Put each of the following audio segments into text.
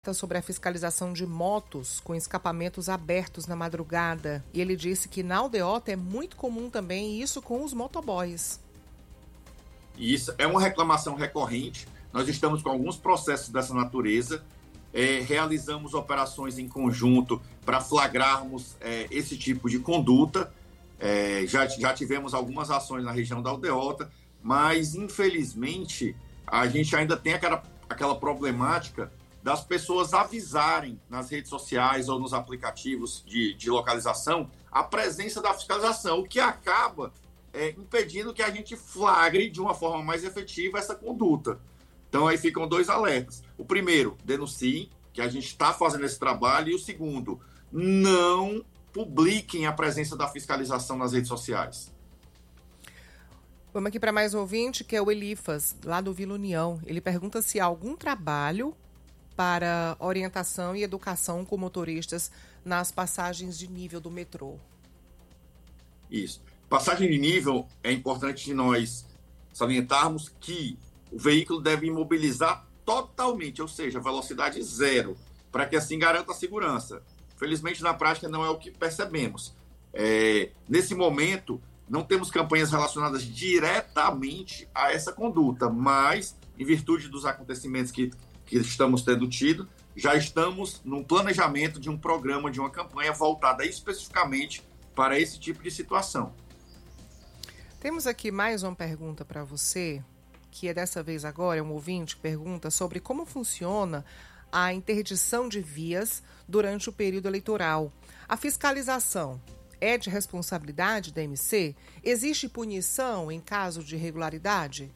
Sobre a fiscalização de motos com escapamentos abertos na madrugada. E ele disse que na aldeota é muito comum também isso com os motoboys. Isso é uma reclamação recorrente. Nós estamos com alguns processos dessa natureza. Realizamos operações em conjunto para flagrarmos esse tipo de conduta. Já tivemos algumas ações na região da aldeota, mas infelizmente a gente ainda tem aquela problemática das pessoas avisarem nas redes sociais ou nos aplicativos de localização a presença da fiscalização, o que acaba impedindo que a gente flagre de uma forma mais efetiva essa conduta. Então aí ficam dois alertas. O primeiro, denuncie, que a gente está fazendo esse trabalho, e o segundo, não publiquem a presença da fiscalização nas redes sociais. Vamos aqui para mais um ouvinte, que é o Elifas, lá do Vila União. Ele pergunta se há algum trabalho para orientação e educação com motoristas nas passagens de nível do metrô. Isso. Passagem de nível, é importante nós salientarmos que o veículo deve imobilizar totalmente, ou seja, velocidade zero, para que assim garanta a segurança. Felizmente, na prática, não é o que percebemos. Nesse momento, não temos campanhas relacionadas diretamente a essa conduta, mas, em virtude dos acontecimentos que estamos tendo tido, já estamos no planejamento de um programa, de uma campanha voltada especificamente para esse tipo de situação. Temos aqui mais uma pergunta para você, que é dessa vez agora, é um ouvinte que pergunta sobre como funciona a interdição de vias durante o período eleitoral. A fiscalização é de responsabilidade da MC? Existe punição em caso de irregularidade?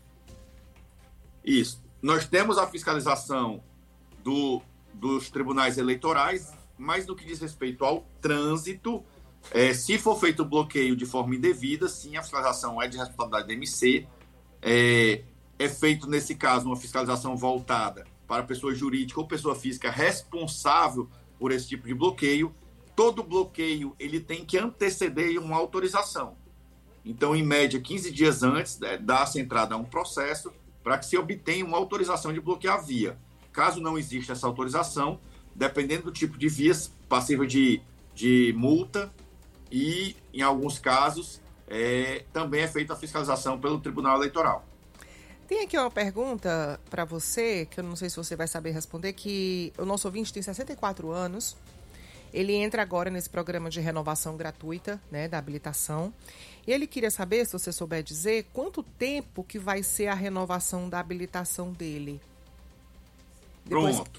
Isso. Nós temos a fiscalização dos tribunais eleitorais, mas no que diz respeito ao trânsito, se for feito o bloqueio de forma indevida, sim, a fiscalização é de responsabilidade da MC. É feito, nesse caso, uma fiscalização voltada para pessoa jurídica ou pessoa física responsável por esse tipo de bloqueio. Todo bloqueio ele tem que anteceder uma autorização. Então, em média, 15 dias antes, dá-se entrada a um processo para que se obtenha uma autorização de bloquear a via. Caso não exista essa autorização, dependendo do tipo de vias, passível de multa e, em alguns casos, também é feita a fiscalização pelo Tribunal Eleitoral. Tem aqui uma pergunta para você, que eu não sei se você vai saber responder, que o nosso ouvinte tem 64 anos, ele entra agora nesse programa de renovação gratuita, né, da habilitação, e ele queria saber, se você souber dizer, quanto tempo que vai ser a renovação da habilitação dele. Pronto.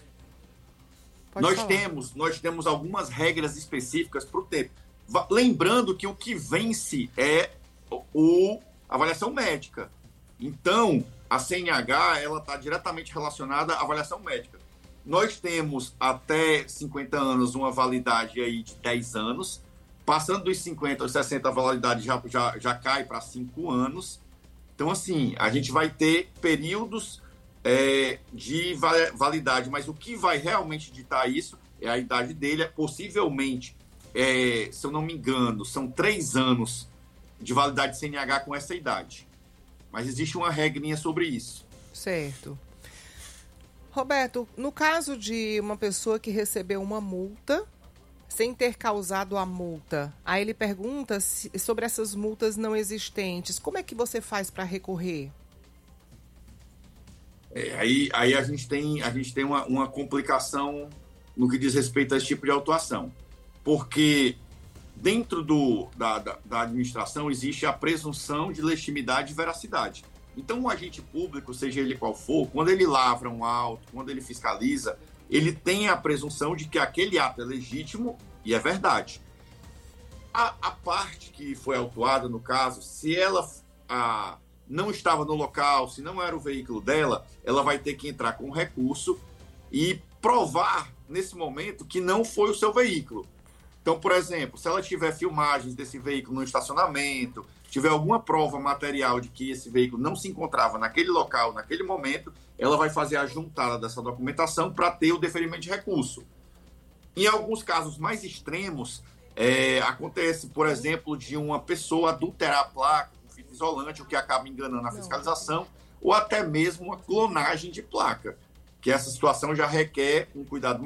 Nós temos algumas regras específicas para o tempo. Lembrando que o que vence é a avaliação médica. Então, a CNH ela está diretamente relacionada à avaliação médica. Nós temos até 50 anos uma validade aí de 10 anos. Passando dos 50 aos 60, a validade já cai para 5 anos. Então, assim, a gente vai ter períodos de validade, mas o que vai realmente ditar isso é a idade dele. Possivelmente, se eu não me engano, são 3 anos de validade de CNH com essa idade. Mas existe uma regrinha sobre isso. Certo. Roberto, no caso de uma pessoa que recebeu uma multa sem ter causado a multa, aí ele pergunta sobre essas multas não existentes. Como é que você faz para recorrer? Aí a gente tem uma complicação no que diz respeito a esse tipo de autuação. Porque dentro da administração existe a presunção de legitimidade e veracidade. Então, o agente público, seja ele qual for, quando ele lavra um auto, quando ele fiscaliza, ele tem a presunção de que aquele ato é legítimo e é verdade. A parte que foi autuada, no caso, se ela não estava no local, se não era o veículo dela, ela vai ter que entrar com recurso e provar, nesse momento, que não foi o seu veículo. Então, por exemplo, se ela tiver filmagens desse veículo no estacionamento, tiver alguma prova material de que esse veículo não se encontrava naquele local, naquele momento, ela vai fazer a juntada dessa documentação para ter o deferimento de recurso. Em alguns casos mais extremos, acontece, por exemplo, de uma pessoa adulterar a placa com fita isolante, o que acaba enganando a fiscalização, ou até mesmo uma clonagem de placa, que essa situação já requer um cuidado